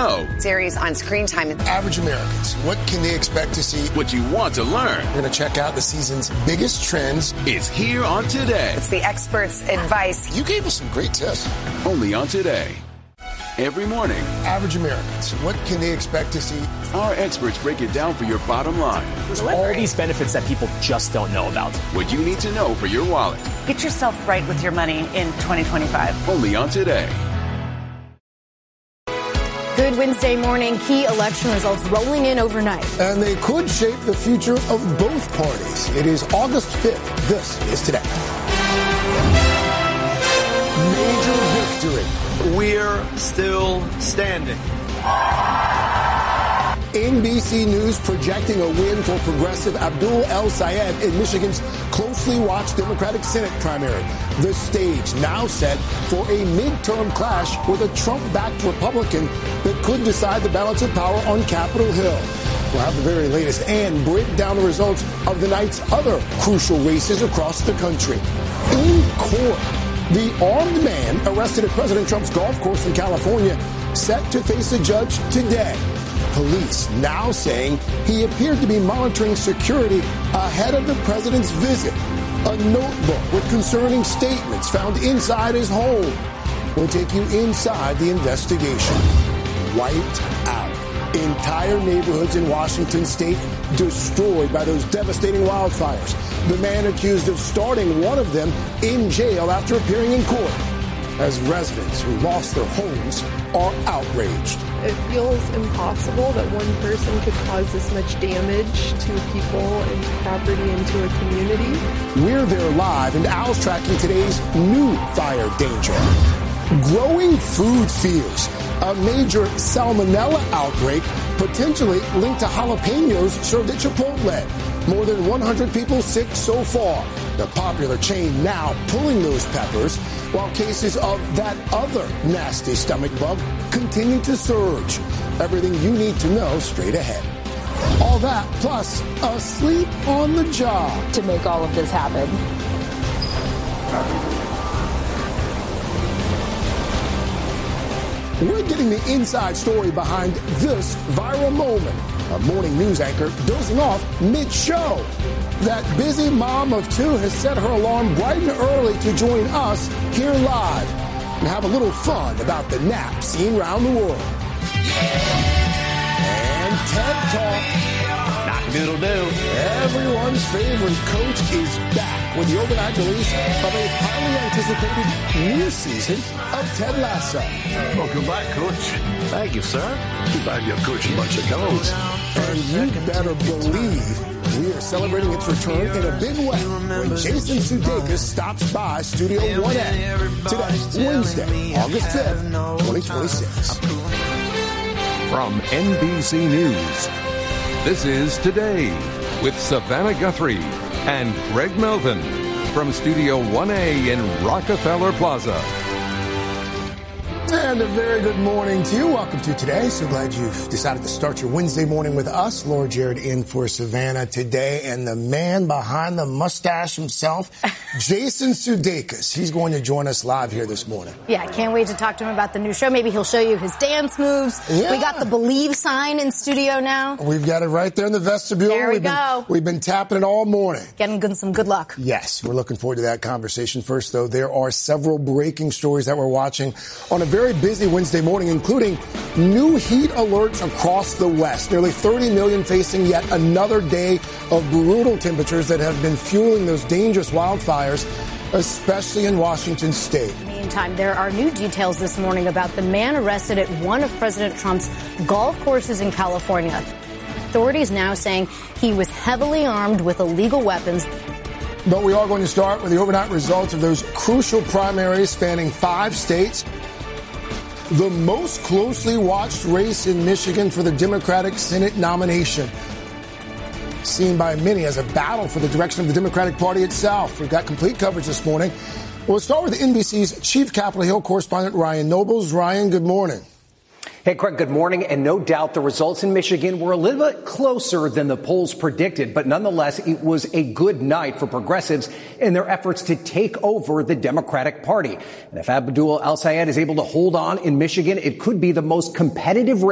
know. Series on Screen Time. Average Americans, what can they expect to see? What you want to learn. We're going to check out the season's biggest trends. It's here on Today. It's the experts' advice. You gave us some great tips. Only on Today. Every morning. Average Americans, what can they expect to see? Our experts break it down for your bottom line. There's all these benefits that people just don't know about. What you need to know for your wallet. Get yourself right with your money in 2025. Only on Today. Good Wednesday morning. Key election results rolling in overnight. And they could shape the future of both parties. It is August 5th. This is Today. Major victory. We're still standing. NBC News projecting a win for progressive Abdul El-Sayed in Michigan's closely watched Democratic Senate primary. The stage now set for a midterm clash with a Trump-backed Republican that could decide the balance of power on Capitol Hill. We'll have the very latest and break down the results of the night's other crucial races across the country. In court, the armed man arrested at President Trump's golf course in California set to face a judge today. Police now saying he appeared to be monitoring security ahead of the president's visit. A notebook with concerning statements found inside his home. We'll take you inside the investigation. Wiped out. Entire neighborhoods in Washington state destroyed by those devastating wildfires. The man accused of starting one of them in jail after appearing in court. As residents who lost their homes are outraged. It feels impossible that one person could cause this much damage to people and to property and to a community. We're there live, and Al's tracking today's new fire danger. Growing food fears. A major salmonella outbreak potentially linked to jalapenos served at Chipotle. More than 100 people sick so far. The popular chain now pulling those peppers, while cases of that other nasty stomach bug continue to surge. Everything you need to know straight ahead. All that plus asleep on the job to make all of this happen. We're getting the inside story behind this viral moment. A morning news anchor dozing off mid-show. That busy mom of two has set her alarm bright and early to join us here live and have a little fun about the nap seen around the world. And TED Talk. Knock-a-doodle-doo. Everyone's favorite coach is back with the overnight release of a highly anticipated new season of Ted Lasso. Welcome back, Coach. Thank you, sir. Too bad you're coaching a bunch of codes. And you better believe we are celebrating its return in a big way when Jason Sudeikis stops by Studio 1A today, Wednesday, August 5th, 2026. From NBC News, this is Today with Savannah Guthrie and Greg Melvin from Studio 1A in Rockefeller Plaza. And a very good morning to you. Welcome to Today. So glad you've decided to start your Wednesday morning with us. Laura Jarrett in for Savannah today. And the man behind the mustache himself, Jason Sudeikis. He's going to join us live here this morning. Yeah, can't wait to talk to him about the new show. Maybe he'll show you his dance moves. Yeah. We got the Believe sign in studio now. We've got it right there in the vestibule. There we go. We've been tapping it all morning. Getting some good luck. Yes, we're looking forward to that conversation. First, though, there are several breaking stories that we're watching on a very busy Wednesday morning, including new heat alerts across the West. Nearly 30 million facing yet another day of brutal temperatures that have been fueling those dangerous wildfires, especially in Washington state. Meantime, there are new details this morning about the man arrested at one of President Trump's golf courses in California. Authorities now saying he was heavily armed with illegal weapons. But we are going to start with the overnight results of those crucial primaries spanning 5 states. The most closely watched race in Michigan for the Democratic Senate nomination. Seen by many as a battle for the direction of the Democratic Party itself. We've got complete coverage this morning. We'll start with NBC's chief Capitol Hill correspondent, Ryan Nobles. Ryan, good morning. Hey, Craig, good morning. And no doubt the results in Michigan were a little bit closer than the polls predicted. But nonetheless, it was a good night for progressives in their efforts to take over the Democratic Party. And if Abdul El-Sayed is able to hold on in Michigan, it could be the most competitive race